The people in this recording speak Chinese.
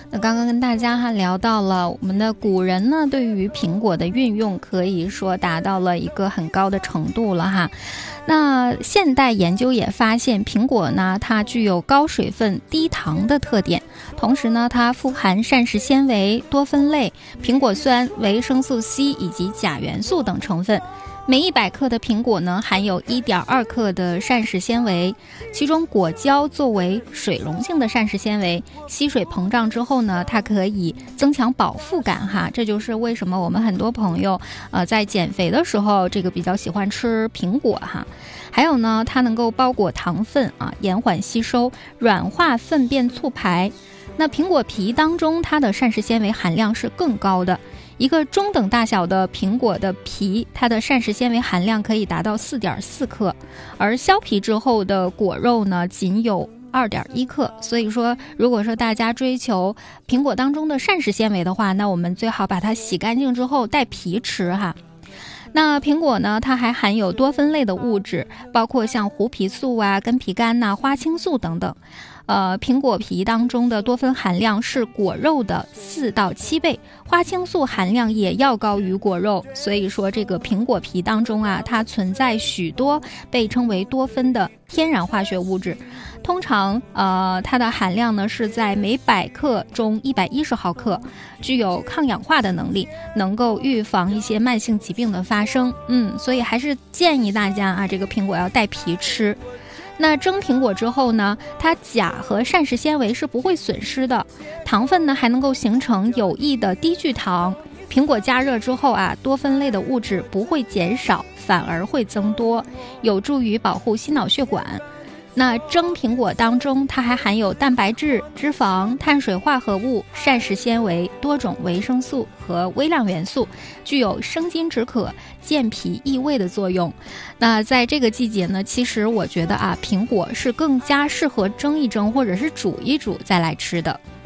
那刚刚跟大家聊到了我们的古人呢，对于苹果的运用可以说达到了一个很高的程度了哈。那现代研究也发现，苹果呢它具有高水分、低糖的特点，同时呢它富含膳食纤维、多酚类、苹果酸、维生素 C 以及钾元素等成分。每100克的苹果呢，含有1.2克的膳食纤维，其中果胶作为水溶性的膳食纤维，吸水膨胀之后呢，它可以增强饱腹感哈。这就是为什么我们很多朋友在减肥的时候，这个比较喜欢吃苹果哈。还有呢，它能够包裹糖分啊，延缓吸收，软化粪便促排。那苹果皮当中，它的膳食纤维含量是更高的。一个中等大小的苹果的皮，它的膳食纤维含量可以达到4.4克，而削皮之后的果肉呢，仅有2.1克。所以说，如果说大家追求苹果当中的膳食纤维的话，那我们最好把它洗干净之后带皮吃哈。那苹果呢，它还含有多酚类的物质，包括像胡皮素啊、根皮苷呐、花青素等等。苹果皮当中的多酚含量是果肉的4到7倍，花青素含量也要高于果肉。所以说，这个苹果皮当中啊，它存在许多被称为多酚的天然化学物质。通常它的含量呢是在每100克中110毫克，具有抗氧化的能力，能够预防一些慢性疾病的发生。所以还是建议大家啊，这个苹果要带皮吃。那蒸苹果之后呢，它钾和膳食纤维是不会损失的，糖分呢还能够形成有益的低聚糖。苹果加热之后啊，多酚类的物质不会减少，反而会增多，有助于保护心脑血管。那蒸苹果当中，它还含有蛋白质、脂肪、碳水化合物、膳食纤维、多种维生素和微量元素，具有生津止渴、健脾益胃的作用。那在这个季节呢，其实我觉得啊，苹果是更加适合蒸一蒸或者是煮一煮再来吃的。